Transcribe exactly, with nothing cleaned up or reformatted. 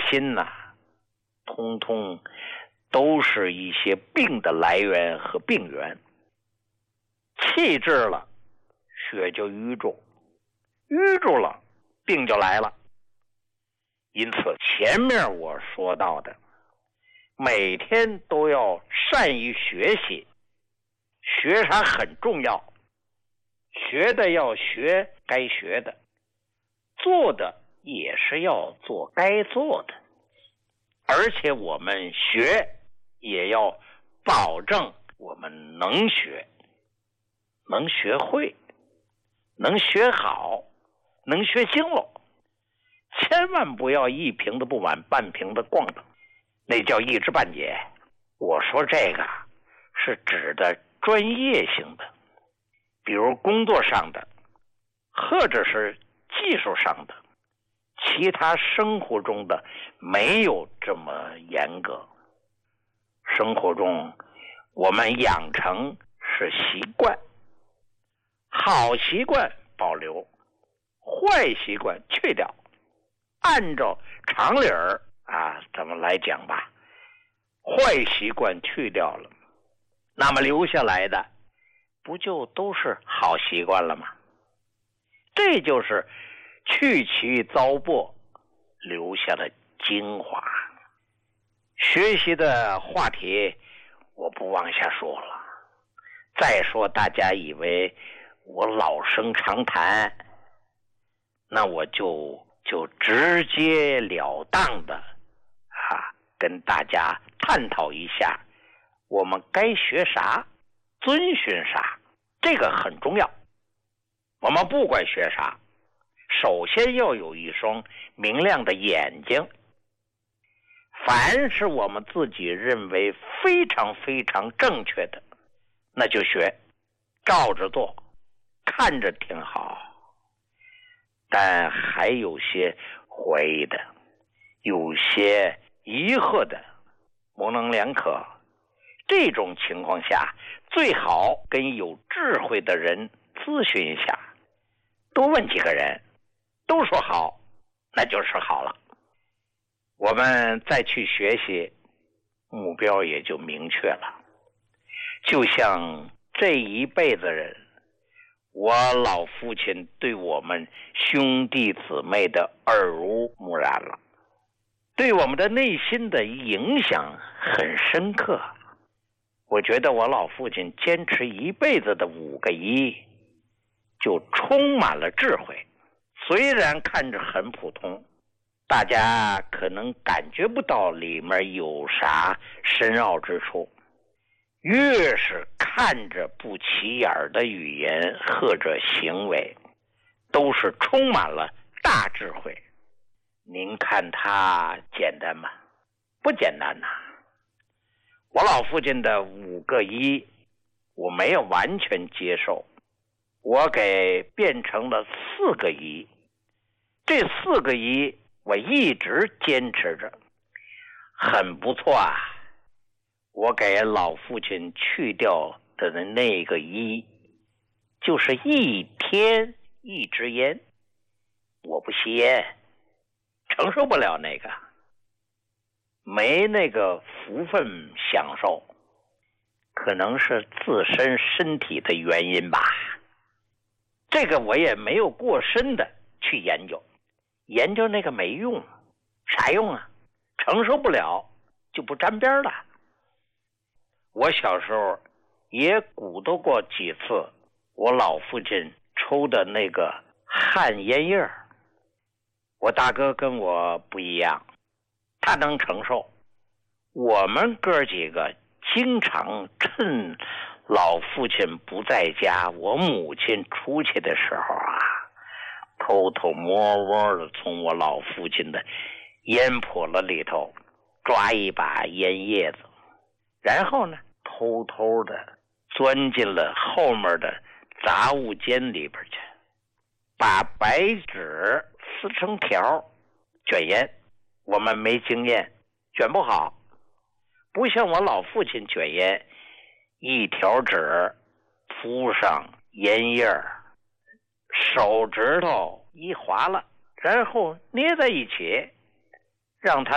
心呐、啊，通通都是一些病的来源和病源。气滞了，血就瘀住，淤住了，病就来了。因此前面我说到的，每天都要善于学习，学啥很重要，学的要学该学的，做的也是要做该做的，而且我们学也要保证我们能学，能学会，能学好，能学精了，千万不要一瓶子不满半瓶子逛的，那叫一知半解。我说这个是指的专业性的，比如工作上的，或者是技术上的，其他生活中的没有这么严格。生活中我们养成是习惯，好习惯保留，坏习惯去掉，按照常理儿啊，咱们来讲吧，坏习惯去掉了，那么留下来的不就都是好习惯了吗？这就是去其糟粕，留下了精华。学习的话题我不往下说了，再说大家以为我老生常谈，那我就就直截了当的啊，跟大家探讨一下我们该学啥，遵循啥，这个很重要。我们不管学啥，首先要有一双明亮的眼睛。凡是我们自己认为非常非常正确的，那就学，照着做，看着挺好。但还有些怀疑的，有些疑惑的，模棱两可。这种情况下，最好跟有智慧的人咨询一下，多问几个人，都说好，那就是好了。我们再去学习，目标也就明确了。就像这一辈子人，我老父亲对我们兄弟姊妹的耳濡目染了，对我们的内心的影响很深刻。我觉得我老父亲坚持一辈子的五个一，就充满了智慧。虽然看着很普通，大家可能感觉不到里面有啥深奥之处，越是看着不起眼的语言或者行为，都是充满了大智慧。您看它简单吗？不简单呐、啊！我老父亲的五个一，我没有完全接受，我给变成了四个一。这四个一我一直坚持着，很不错啊。我给老父亲去掉的那个一，就是一天一支烟。我不吸烟，承受不了那个，没那个福分享受，可能是自身身体的原因吧。这个我也没有过深的去研究，研究那个没用，啥用啊？承受不了就不沾边了。我小时候也鼓捣过几次我老父亲抽的那个旱烟叶儿。我大哥跟我不一样，他能承受。我们哥几个经常趁老父亲不在家，我母亲出去的时候啊，偷偷摸摸的从我老父亲的烟婆了里头抓一把烟叶子，然后呢偷偷的钻进了后面的杂物间里边去，把白纸撕成条卷烟。我们没经验，卷不好，不像我老父亲卷烟，一条纸铺上烟叶，手指头一划了，然后捏在一起，让它